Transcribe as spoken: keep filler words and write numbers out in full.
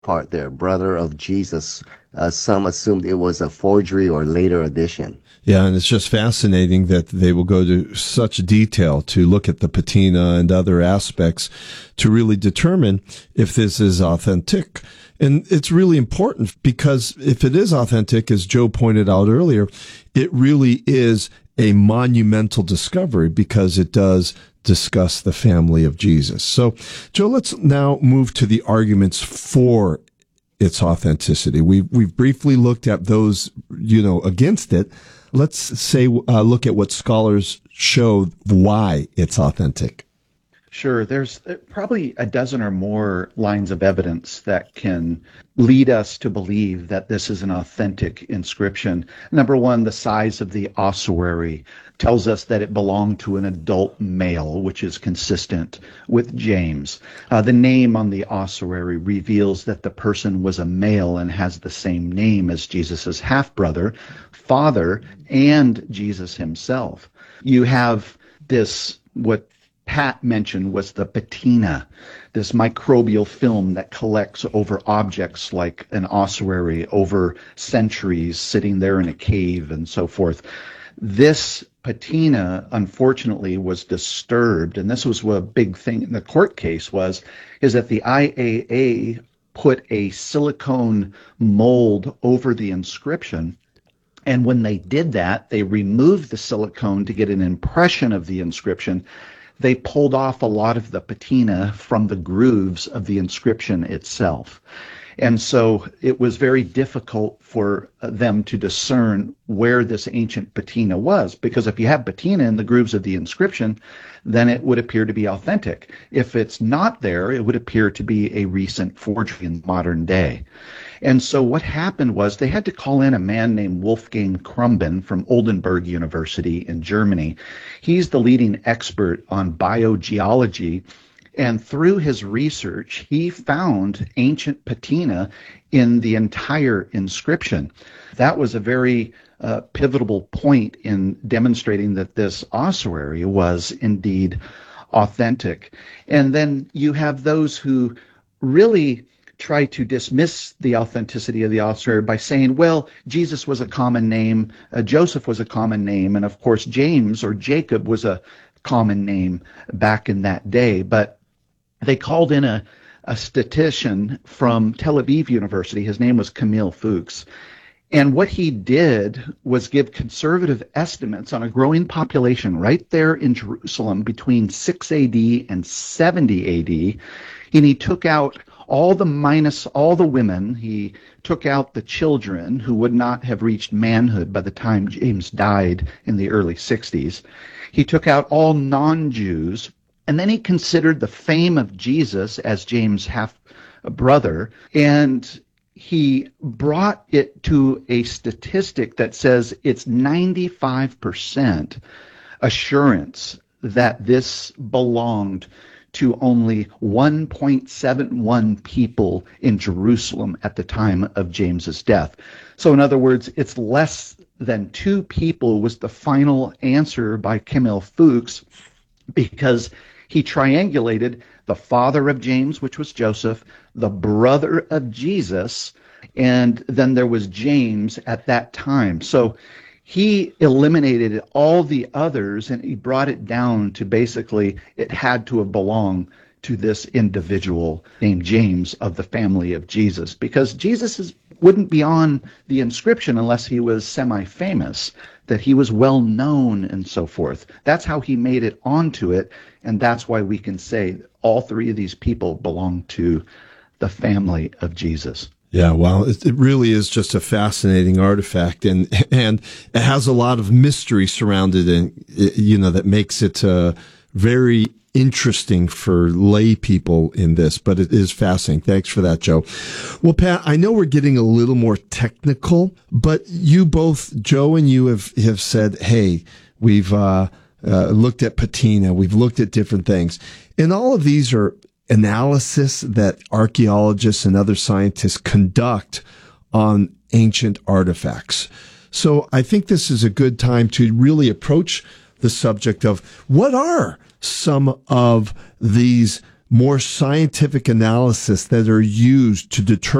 part there, brother of Jesus. Uh, some assumed it was a forgery or later addition. Yeah, and it's just fascinating that they will go to such detail to look at the patina and other aspects to really determine if this is authentic. And it's really important because if it is authentic, as Joe pointed out earlier, it really is a monumental discovery because it does discuss the family of Jesus. So, Joe, let's now move to the arguments for its authenticity. We we've briefly looked at those, you know, against it. Let's say uh, look at what scholars show why it's authentic. Sure. There's probably a dozen or more lines of evidence that can lead us to believe that this is an authentic inscription. Number one, the size of the ossuary tells us that it belonged to an adult male, which is consistent with James. Uh, the name on the ossuary reveals that the person was a male and has the same name as Jesus' half-brother, father, and Jesus himself. You have this, what Pat mentioned was the patina, this microbial film that collects over objects like an ossuary over centuries, sitting there in a cave and so forth. This patina, unfortunately, was disturbed, and this was a big thing in the court case was, is that the I A A put a silicone mold over the inscription. And when they did that, they removed the silicone to get an impression of the inscription. They pulled off a lot of the patina from the grooves of the inscription itself. And so it was very difficult for them to discern where this ancient patina was, because if you have patina in the grooves of the inscription, then it would appear to be authentic. If it's not there, it would appear to be a recent forgery in modern day. And so what happened was they had to call in a man named Wolfgang Krumben from Oldenburg University in Germany. He's the leading expert on biogeology. And through his research, he found ancient patina in the entire inscription. That was a very uh, pivotal point in demonstrating that this ossuary was indeed authentic. And then you have those who really try to dismiss the authenticity of the ossuary by saying, well, Jesus was a common name, uh, Joseph was a common name, and of course James or Jacob was a common name back in that day. But they called in a, a statistician from Tel Aviv University. His name was Camille Fuchs. And what he did was give conservative estimates on a growing population right there in Jerusalem between six A D and seventy A D. And he took out all the minus, all the women. He took out the children who would not have reached manhood by the time James died in the early sixties. He took out all non-Jews. And then he considered the fame of Jesus as James' half-brother, and he brought it to a statistic that says it's ninety-five percent assurance that this belonged to only one point seven one people in Jerusalem at the time of James's death. So in other words, it's less than two people was the final answer by Camille Fuchs, because he triangulated the father of James, which was Joseph, the brother of Jesus, and then there was James at that time. So he eliminated all the others, and he brought it down to basically it had to have belonged to this individual named James of the family of Jesus, because Jesus is, wouldn't be on the inscription unless he was semi-famous, that he was well known and so forth. That's how he made it onto it, and that's why we can say all three of these people belong to the family of Jesus. Yeah, well, it, it really is just a fascinating artifact, and and it has a lot of mystery surrounded it, you know, that makes it uh, very interesting for lay people in this, but it is fascinating. Thanks for that, Joe. Well, Pat, I know we're getting a little more technical, but you both, Joe and you, have, have said, hey, we've uh, uh, looked at patina, we've looked at different things, and all of these are analysis that archaeologists and other scientists conduct on ancient artifacts. So I think this is a good time to really approach the subject of what are some of these more scientific analysis that are used to determine